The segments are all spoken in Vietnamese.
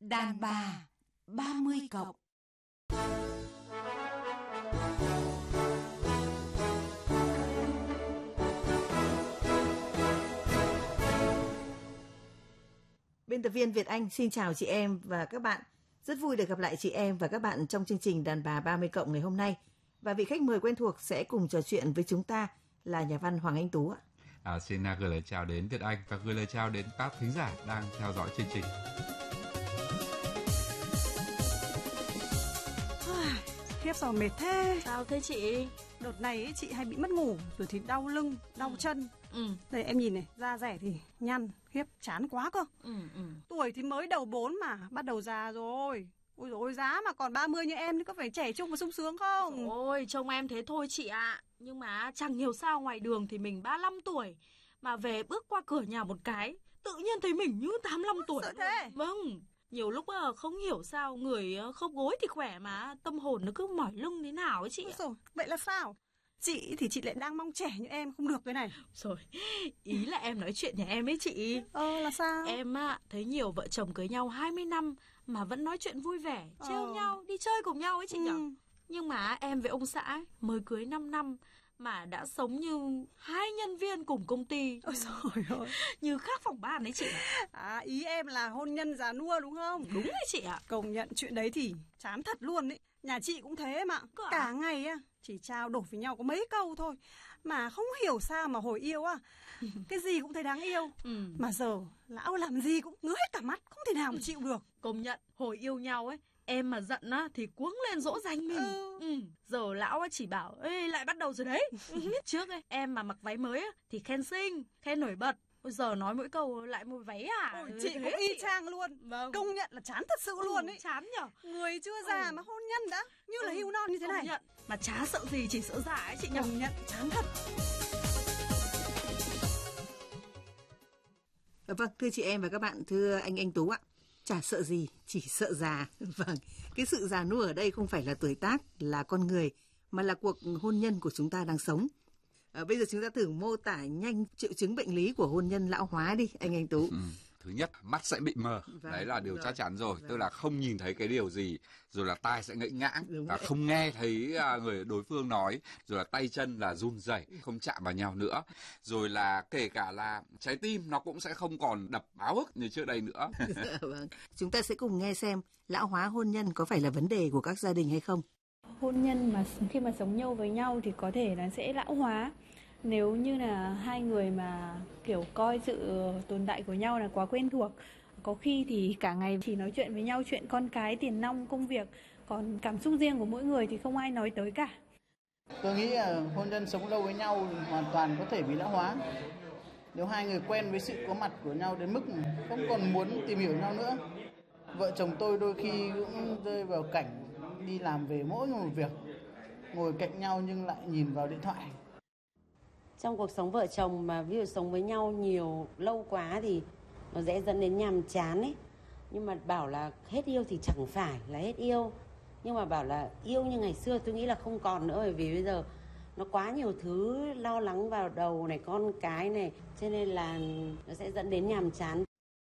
Đàn bà 30 cộng. Biên tập viên Việt Anh xin chào chị em và các bạn. Rất vui được gặp lại chị em và các bạn trong chương trình Đàn bà 30 cộng ngày hôm nay. Và vị khách mời quen thuộc sẽ cùng trò chuyện với chúng ta là nhà văn Hoàng Anh Tú ạ. Xin gửi lời chào đến Việt Anh và gửi lời chào đến các thính giả đang theo dõi chương trình. Khiếp sao mệt thế? Sao thế chị? Đợt này ấy, chị hay bị mất ngủ, rồi thì đau lưng, đau chân. Đây em nhìn này, da rẻ thì nhăn, khiếp chán quá cơ. Tuổi thì mới đầu 4 mà, bắt đầu già rồi. Ôi dồi ôi, giá mà còn 30 như em thì có phải trẻ trung và sung sướng không? Ôi, trông em thế thôi chị ạ. Nhưng mà chẳng hiểu sao ngoài đường thì mình 35 tuổi, mà về bước qua cửa nhà một cái, tự nhiên thấy mình như 85 tuổi. Sợ thế? Vâng. Nhiều lúc không hiểu sao người khớp gối thì khỏe mà tâm hồn nó cứ mỏi lưng thế nào ấy chị ạ. Rồi, vậy là sao? Chị thì chị lại đang mong trẻ như em không được cái này. Rồi, ý là em nói chuyện nhà em ấy chị. Là sao? Em thấy nhiều vợ chồng cưới nhau 20 năm mà vẫn nói chuyện vui vẻ, trêu nhau, đi chơi cùng nhau ấy chị nhở. Nhưng mà em với ông xã ấy, mới cưới 5 năm mà đã sống như hai nhân viên cùng công ty. Ôi trời ơi, như khác phòng ban đấy chị. Ý em là hôn nhân già nua đúng không? Đúng đấy chị ạ. Công nhận chuyện đấy thì chán thật luôn đấy. Nhà chị cũng thế mà. Cả ngày chỉ trao đổi với nhau có mấy câu thôi, mà không hiểu sao mà hồi yêu cái gì cũng thấy đáng yêu. Mà giờ lão làm gì cũng ngứa hết cả mắt, không thể nào mà chịu được. Công nhận hồi yêu nhau ấy, em mà giận thì cuống lên dỗ dành mình. Giờ lão chỉ bảo ê lại bắt đầu rồi đấy. Trước ấy em mà mặc váy mới thì khen xinh, khen nổi bật. Bây giờ nói mỗi câu lại mua váy Ôi, chị cũng y chang luôn. Vâng. Công nhận là chán thật sự luôn ấy. Chán nhở. Người chưa già mà hôn nhân đã như là hưu non như thế này. Công nhận. Mà chả sợ gì, chỉ sợ già ấy chị nhở. Công nhận chán thật. Vâng, thưa chị em và các bạn, thưa anh Tú ạ. Chả sợ gì, chỉ sợ già. Vâng, cái sự già nua ở đây không phải là tuổi tác, là con người, mà là cuộc hôn nhân của chúng ta đang sống. Bây giờ chúng ta thử mô tả nhanh triệu chứng bệnh lý của hôn nhân lão hóa đi, anh Tú. Thứ nhất, mắt sẽ bị mờ. Đấy là điều chắc chắn rồi. Tức là không nhìn thấy cái điều gì. Rồi là tai sẽ ngẫy ngãng. Không nghe thấy người đối phương nói. Rồi là tay chân là run rẩy, không chạm vào nhau nữa. Rồi là kể cả là trái tim nó cũng sẽ không còn đập áo ức như trước đây nữa. Vâng. Chúng ta sẽ cùng nghe xem lão hóa hôn nhân có phải là vấn đề của các gia đình hay không. Hôn nhân mà khi mà sống nhau với nhau thì có thể là sẽ lão hóa. Nếu như là hai người mà kiểu coi sự tồn tại của nhau là quá quen thuộc, có khi thì cả ngày chỉ nói chuyện với nhau chuyện con cái, tiền nong, công việc, còn cảm xúc riêng của mỗi người thì không ai nói tới cả. Tôi nghĩ là hôn nhân sống lâu với nhau hoàn toàn có thể bị lão hóa. Nếu hai người quen với sự có mặt của nhau đến mức không còn muốn tìm hiểu nhau nữa. Vợ chồng tôi đôi khi cũng rơi vào cảnh đi làm về mỗi một việc, ngồi cạnh nhau nhưng lại nhìn vào điện thoại. Trong cuộc sống vợ chồng mà ví dụ sống với nhau nhiều lâu quá thì nó dễ dẫn đến nhàm chán ấy. Nhưng mà bảo là hết yêu thì chẳng phải là hết yêu. Nhưng mà bảo là yêu như ngày xưa tôi nghĩ là không còn nữa. Bởi vì bây giờ nó quá nhiều thứ lo lắng vào đầu này, con cái này, cho nên là nó sẽ dẫn đến nhàm chán.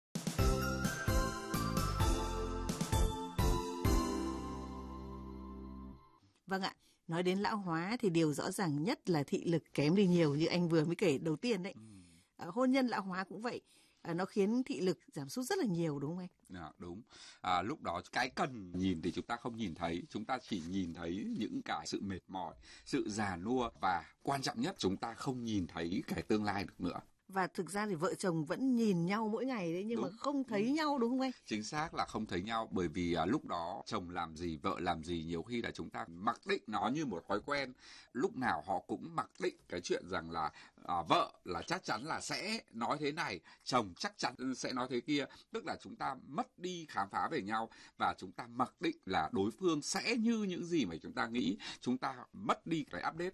Vâng ạ, nói đến lão hóa thì điều rõ ràng nhất là thị lực kém đi nhiều như anh vừa mới kể đầu tiên đấy. Hôn nhân lão hóa cũng vậy, nó khiến thị lực giảm sút rất là nhiều đúng không anh? Đúng. Lúc đó cái cần nhìn thì chúng ta không nhìn thấy, chúng ta chỉ nhìn thấy những cái sự mệt mỏi, sự già nua và quan trọng nhất chúng ta không nhìn thấy cái tương lai được nữa. Và thực ra thì vợ chồng vẫn nhìn nhau mỗi ngày đấy nhưng mà không thấy nhau đúng không anh? Chính xác là không thấy nhau bởi vì lúc đó chồng làm gì, vợ làm gì nhiều khi là chúng ta mặc định nó như một thói quen. Lúc nào họ cũng mặc định cái chuyện rằng là vợ là chắc chắn là sẽ nói thế này, chồng chắc chắn sẽ nói thế kia. Tức là chúng ta mất đi khám phá về nhau và chúng ta mặc định là đối phương sẽ như những gì mà chúng ta nghĩ. Chúng ta mất đi cái update.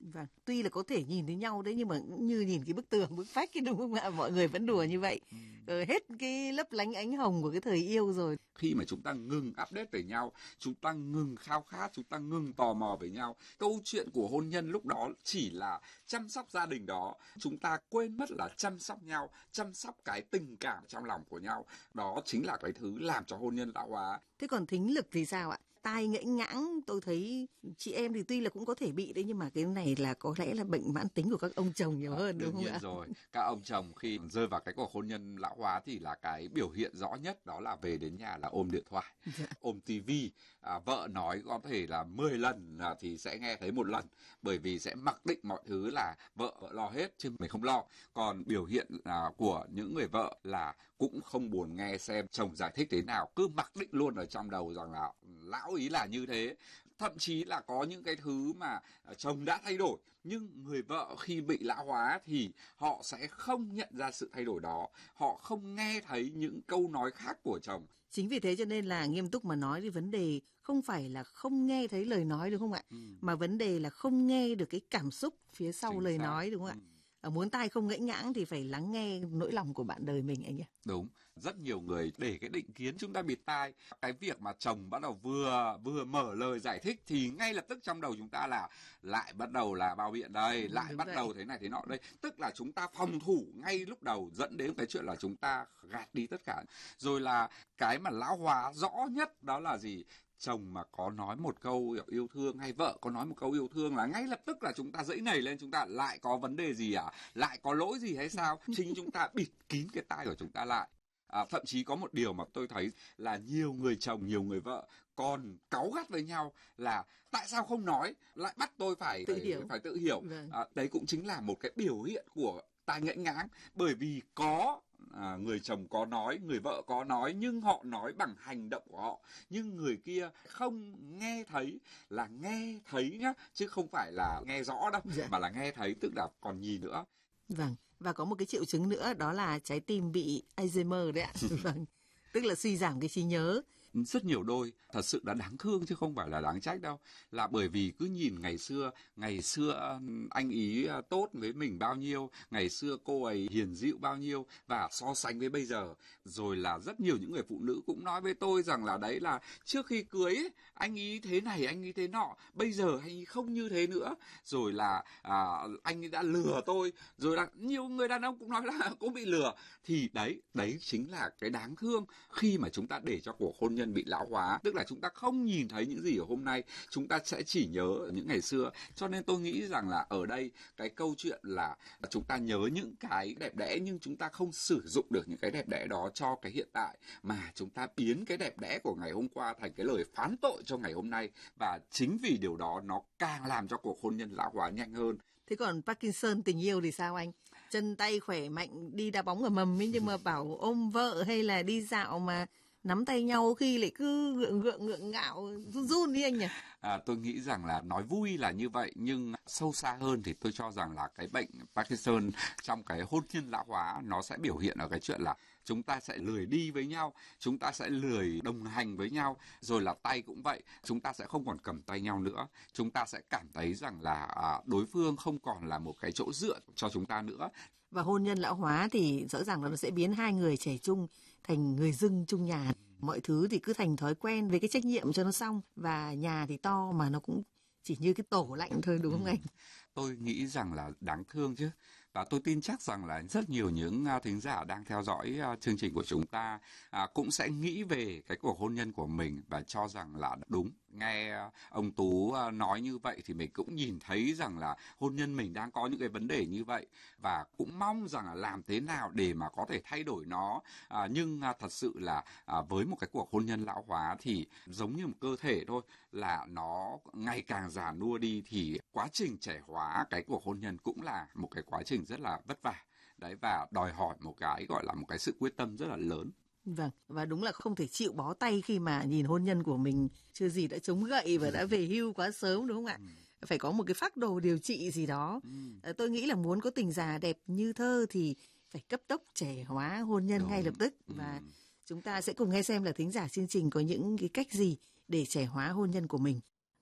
Vâng, tuy là có thể nhìn thấy nhau đấy nhưng mà như nhìn cái bức tường, bức vách, cái đúng không ạ? Mọi người vẫn đùa như vậy. Hết cái lấp lánh ánh hồng của cái thời yêu rồi. Khi mà chúng ta ngừng update về nhau, chúng ta ngừng khao khát, chúng ta ngừng tò mò về nhau, câu chuyện của hôn nhân lúc đó chỉ là chăm sóc gia đình đó. Chúng ta quên mất là chăm sóc nhau, chăm sóc cái tình cảm trong lòng của nhau. Đó chính là cái thứ làm cho hôn nhân lão hóa. Thế còn thính lực thì sao ạ? Tai ngãnh ngãng, tôi thấy chị em thì tuy là cũng có thể bị đấy, nhưng mà cái này là có lẽ là bệnh mãn tính của các ông chồng nhiều hơn, đúng không ạ? Đương nhiên rồi, các ông chồng khi rơi vào cái cuộc hôn nhân lão hóa thì là cái biểu hiện rõ nhất đó là về đến nhà là ôm điện thoại, ôm tivi. Vợ nói có thể là 10 lần thì sẽ nghe thấy 1 lần, bởi vì sẽ mặc định mọi thứ là vợ lo hết chứ mình không lo. Còn biểu hiện của những người vợ là cũng không buồn nghe xem chồng giải thích thế nào, cứ mặc định luôn ở trong đầu rằng là lão ý là như thế. Thậm chí là có những cái thứ mà chồng đã thay đổi, nhưng người vợ khi bị lão hóa thì họ sẽ không nhận ra sự thay đổi đó, họ không nghe thấy những câu nói khác của chồng. Chính vì thế cho nên là nghiêm túc mà nói thì vấn đề không phải là không nghe thấy lời nói, đúng không ạ? Mà vấn đề là không nghe được cái cảm xúc phía sau Chính lời xác. nói, đúng không ạ? Muốn tai không ngãnh ngãng thì phải lắng nghe nỗi lòng của bạn đời mình anh ạ. Đúng, rất nhiều người để cái định kiến chúng ta bịt tai. Cái việc mà chồng bắt đầu vừa mở lời giải thích thì ngay lập tức trong đầu chúng ta là lại bắt đầu là bao biện đây, lại bắt đầu thế này thế nọ đây. Tức là chúng ta phòng thủ ngay lúc đầu, dẫn đến cái chuyện là chúng ta gạt đi tất cả. Rồi là cái mà lão hóa rõ nhất đó là gì? Chồng mà có nói một câu yêu thương hay vợ có nói một câu yêu thương là ngay lập tức là chúng ta dẫy nảy lên, chúng ta lại có vấn đề gì à? Lại có lỗi gì hay sao? Chính chúng ta bịt kín cái tai của chúng ta lại. Thậm chí có một điều mà tôi thấy là nhiều người chồng, nhiều người vợ còn cáu gắt với nhau là tại sao không nói, lại bắt tôi phải tự hiểu. Đấy cũng chính là một cái biểu hiện của tai ngãnh ngãng, bởi vì có người chồng có nói, người vợ có nói, nhưng họ nói bằng hành động của họ, nhưng người kia không nghe thấy, là nghe thấy nhá, chứ không phải là nghe rõ đâu, mà là nghe thấy, tức là còn nhìn nữa. Vâng, và có một cái triệu chứng nữa đó là trái tim bị Alzheimer đấy ạ. Vâng, tức là suy giảm cái trí nhớ. Rất nhiều đôi thật sự đã đáng thương chứ không phải là đáng trách đâu, là bởi vì cứ nhìn ngày xưa anh ý tốt với mình bao nhiêu, ngày xưa cô ấy hiền dịu bao nhiêu, và so sánh với bây giờ. Rồi là rất nhiều những người phụ nữ cũng nói với tôi rằng là đấy là trước khi cưới ấy, anh ý thế này, anh ý thế nọ, bây giờ anh ý không như thế nữa. Rồi là anh ấy đã lừa tôi. Rồi là nhiều người đàn ông cũng nói là cũng bị lừa. Thì đấy chính là cái đáng thương khi mà chúng ta để cho cuộc hôn nhân bị lão hóa, tức là chúng ta không nhìn thấy những gì ở hôm nay, chúng ta sẽ chỉ nhớ ở những ngày xưa. Cho nên tôi nghĩ rằng là ở đây cái câu chuyện là chúng ta nhớ những cái đẹp đẽ, nhưng chúng ta không sử dụng được những cái đẹp đẽ đó cho cái hiện tại, mà chúng ta biến cái đẹp đẽ của ngày hôm qua thành cái lời phán tội cho ngày hôm nay, và chính vì điều đó nó càng làm cho cuộc hôn nhân lão hóa nhanh hơn. Thế còn Parkinson tình yêu thì sao anh? Chân tay khỏe mạnh, đi đá bóng ở mầm ấy, nhưng mà bảo ôm vợ hay là đi dạo mà nắm tay nhau khi lại cứ gượng ngạo run đi anh nhỉ? Tôi nghĩ rằng là nói vui là như vậy, nhưng sâu xa hơn thì tôi cho rằng là cái bệnh Parkinson trong cái hôn nhân lão hóa nó sẽ biểu hiện ở cái chuyện là chúng ta sẽ lười đi với nhau, chúng ta sẽ lười đồng hành với nhau, rồi là tay cũng vậy, chúng ta sẽ không còn cầm tay nhau nữa, chúng ta sẽ cảm thấy rằng là đối phương không còn là một cái chỗ dựa cho chúng ta nữa. Và hôn nhân lão hóa thì rõ ràng là nó sẽ biến hai người trẻ trung thành người dưng chung nhà. Mọi thứ thì cứ thành thói quen với cái trách nhiệm cho nó xong. Và nhà thì to mà nó cũng chỉ như cái tổ lạnh thôi, đúng không anh? Tôi nghĩ rằng là đáng thương chứ. Và tôi tin chắc rằng là rất nhiều những thính giả đang theo dõi chương trình của chúng ta cũng sẽ nghĩ về cái cuộc hôn nhân của mình và cho rằng là đúng. Nghe ông Tú nói như vậy thì mình cũng nhìn thấy rằng là hôn nhân mình đang có những cái vấn đề như vậy, và cũng mong rằng là làm thế nào để mà có thể thay đổi nó. Nhưng thật sự là với một cái cuộc hôn nhân lão hóa thì giống như một cơ thể thôi, là nó ngày càng già nua đi, thì quá trình trẻ hóa cái cuộc hôn nhân cũng là một cái quá trình rất là vất vả. Đấy, và đòi hỏi một cái gọi là một cái sự quyết tâm rất là lớn. Vâng, và đúng là không thể chịu bó tay khi mà nhìn hôn nhân của mình chưa gì đã chống gậy và đã về hưu quá sớm, đúng không ạ? Phải có một cái phác đồ điều trị gì đó. Tôi nghĩ là muốn có tình già đẹp như thơ thì phải cấp tốc trẻ hóa hôn nhân ngay lập tức. Và chúng ta sẽ cùng nghe xem là thính giả chương trình có những cái cách gì để trẻ hóa hôn nhân của mình.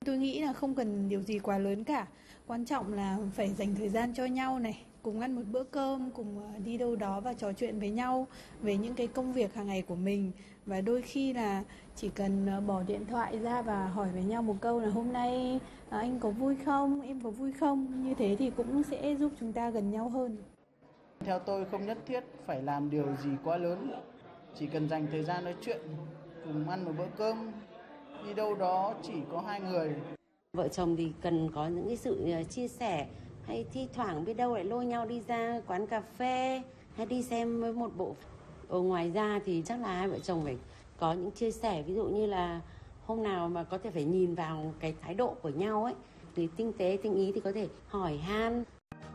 Tôi nghĩ là không cần điều gì quá lớn cả. Quan trọng là phải dành thời gian cho nhau này, cùng ăn một bữa cơm, cùng đi đâu đó và trò chuyện với nhau về những cái công việc hàng ngày của mình. Và đôi khi là chỉ cần bỏ điện thoại ra và hỏi với nhau một câu là hôm nay anh có vui không, em có vui không. Như thế thì cũng sẽ giúp chúng ta gần nhau hơn. Theo tôi không nhất thiết phải làm điều gì quá lớn. Chỉ cần dành thời gian nói chuyện, cùng ăn một bữa cơm, đi đâu đó chỉ có hai người. Vợ chồng thì cần có những cái sự chia sẻ, hay thi thoảng biết đâu lại lôi nhau đi ra quán cà phê hay đi xem với một bộ. Ngoài ra thì chắc là hai vợ chồng phải có những chia sẻ, ví dụ như là hôm nào mà có thể phải nhìn vào cái thái độ của nhau ấy, thì tinh tế tinh ý thì có thể hỏi han.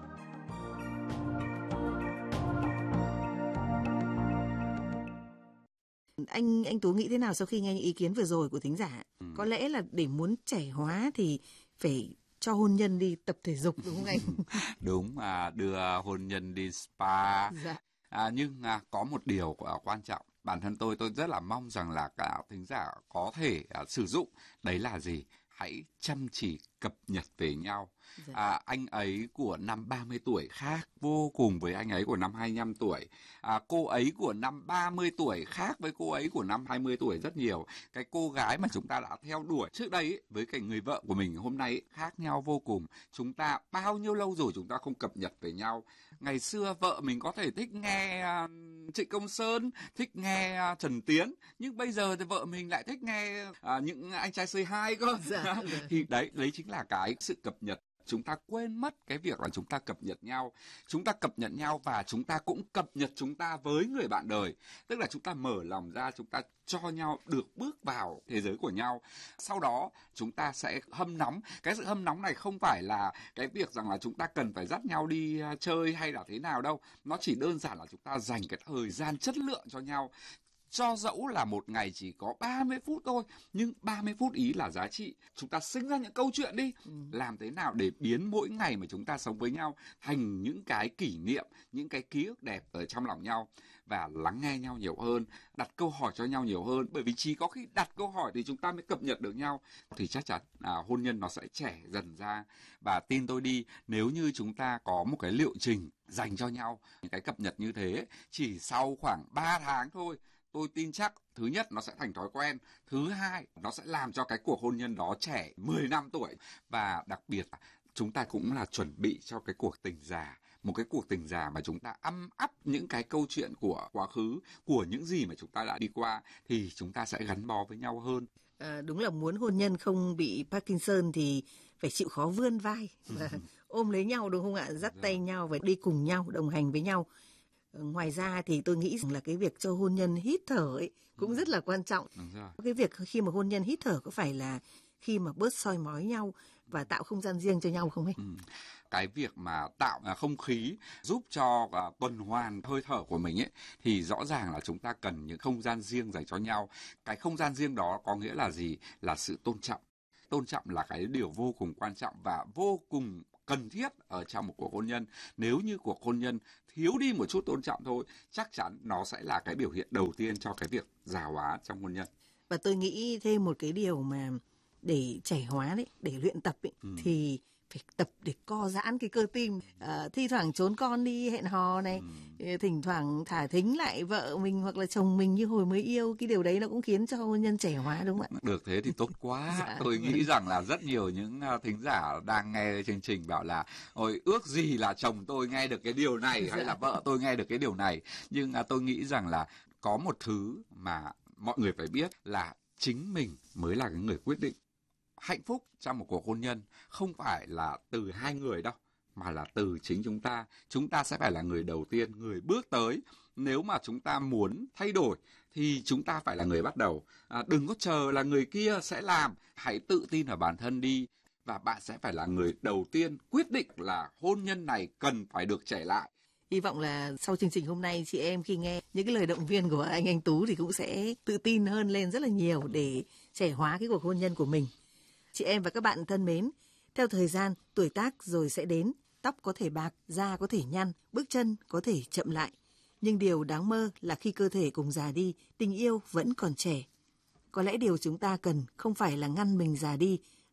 Anh Tú nghĩ thế nào sau khi nghe những ý kiến vừa rồi của thính giả? Có lẽ là để muốn trẻ hóa thì phải cho hôn nhân đi tập thể dục, đúng không anh? Đúng, đưa hôn nhân đi spa. Dạ. Nhưng có một điều quan trọng, bản thân tôi rất là mong rằng là cả thính giả có thể sử dụng, đấy là gì? Hãy chăm chỉ cập nhật về nhau. Dạ. Anh ấy của năm 30 tuổi khác vô cùng với anh ấy của năm 25 tuổi. Cô ấy của năm 30 tuổi khác với cô ấy của năm 20 tuổi rất nhiều. Cái cô gái mà chúng ta đã theo đuổi trước đây ấy, với cái người vợ của mình hôm nay ấy, khác nhau vô cùng. Chúng ta bao nhiêu lâu rồi chúng ta không cập nhật về nhau. Ngày xưa vợ mình có thể thích nghe Trịnh Công Sơn, thích nghe Trần Tiến, nhưng bây giờ thì vợ mình lại thích nghe những Anh Trai Say Hi cơ. Dạ. Thì đấy chính là cái sự cập nhật. Chúng ta quên mất cái việc là chúng ta cập nhật nhau. Chúng ta cập nhật nhau và chúng ta cũng cập nhật chúng ta với người bạn đời. Tức là chúng ta mở lòng ra, chúng ta cho nhau được bước vào thế giới của nhau. Sau đó chúng ta sẽ hâm nóng. Cái sự hâm nóng này không phải là cái việc rằng là chúng ta cần phải dắt nhau đi chơi hay là thế nào đâu. Nó chỉ đơn giản là chúng ta dành cái thời gian chất lượng cho nhau. Cho dẫu là một ngày chỉ có 30 phút thôi, nhưng 30 phút ý là giá trị. Chúng ta sinh ra những câu chuyện đi. Làm thế nào để biến mỗi ngày mà chúng ta sống với nhau thành những cái kỷ niệm, những cái ký ức đẹp ở trong lòng nhau. Và lắng nghe nhau nhiều hơn, đặt câu hỏi cho nhau nhiều hơn. Bởi vì chỉ có khi đặt câu hỏi thì chúng ta mới cập nhật được nhau. Thì chắc chắn hôn nhân nó sẽ trẻ dần ra. Và tin tôi đi, nếu như chúng ta có một cái liệu trình dành cho nhau, những cái cập nhật như thế, chỉ sau khoảng 3 tháng thôi, tôi tin chắc thứ nhất nó sẽ thành thói quen, thứ hai nó sẽ làm cho cái cuộc hôn nhân đó trẻ 10 năm tuổi. Và đặc biệt chúng ta cũng là chuẩn bị cho cái cuộc tình già. Một cái cuộc tình già mà chúng ta âm ắp những cái câu chuyện của quá khứ, của những gì mà chúng ta đã đi qua, thì chúng ta sẽ gắn bó với nhau hơn. Đúng là muốn hôn nhân không bị Parkinson thì phải chịu khó vươn vai và ôm lấy nhau, đúng không ạ? Dắt tay nhau và đi cùng nhau, đồng hành với nhau. Ngoài ra thì tôi nghĩ rằng là cái việc cho hôn nhân hít thở ấy cũng rất là quan trọng. Cái việc khi mà hôn nhân hít thở có phải là khi mà bớt soi mói nhau và tạo không gian riêng cho nhau không ấy? Cái việc mà tạo không khí giúp cho tuần hoàn hơi thở của mình ấy, thì rõ ràng là chúng ta cần những không gian riêng dành cho nhau. Cái không gian riêng đó có nghĩa là gì? Là sự tôn trọng. Tôn trọng là cái điều vô cùng quan trọng và vô cùng cần thiết ở trong một cuộc hôn nhân. Nếu như cuộc hôn nhân thiếu đi một chút tôn trọng thôi, chắc chắn nó sẽ là cái biểu hiện đầu tiên cho cái việc già hóa trong hôn nhân. Và tôi nghĩ thêm một cái điều mà để trẻ hóa đấy, để luyện tập ấy, thì phải tập để co giãn cái cơ tim. Thi thoảng trốn con đi hẹn hò này, thỉnh thoảng thả thính lại vợ mình hoặc là chồng mình như hồi mới yêu. Cái điều đấy nó cũng khiến cho hôn nhân trẻ hóa, đúng không ạ? Được thế thì tốt quá. Dạ. Tôi nghĩ rằng là rất nhiều những thính giả đang nghe chương trình bảo là ôi ước gì là chồng tôi nghe được cái điều này hay là vợ tôi nghe được cái điều này. Nhưng tôi nghĩ rằng là có một thứ mà mọi người phải biết là chính mình mới là cái người quyết định. Hạnh phúc trong một cuộc hôn nhân không phải là từ hai người đâu, mà là từ chính chúng ta. Chúng ta sẽ phải là người đầu tiên, người bước tới. Nếu mà chúng ta muốn thay đổi thì chúng ta phải là người bắt đầu. Đừng có chờ là người kia sẽ làm. Hãy tự tin ở bản thân đi. Và bạn sẽ phải là người đầu tiên quyết định là hôn nhân này cần phải được trẻ lại. Hy vọng là sau chương trình hôm nay, chị em khi nghe những cái lời động viên của anh Tú thì cũng sẽ tự tin hơn lên rất là nhiều để trẻ hóa cái cuộc hôn nhân của mình. Chị em và các bạn thân mến, theo thời gian, tuổi tác rồi sẽ đến, tóc có thể bạc, da có thể nhăn, bước chân có thể chậm lại. Nhưng điều đáng mơ là khi cơ thể cùng già đi, tình yêu vẫn còn trẻ. Có lẽ điều chúng ta cần không phải là ngăn mình già đi,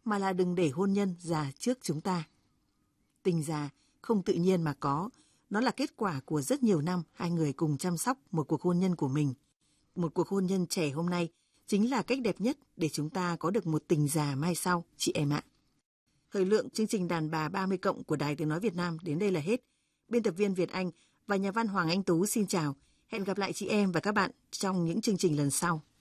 mà là đừng để hôn nhân già trước chúng ta. Tình già không tự nhiên mà có, nó là kết quả của rất nhiều năm hai người cùng chăm sóc một cuộc hôn nhân của mình. Một cuộc hôn nhân trẻ hôm nay chính là cách đẹp nhất để chúng ta có được một tình già mai sau, chị em ạ. Thời lượng chương trình Đàn bà 30 cộng của Đài Tiếng nói Việt Nam đến đây là hết. Biên tập viên Việt Anh và nhà văn Hoàng Anh Tú xin chào. Hẹn gặp lại chị em và các bạn trong những chương trình lần sau.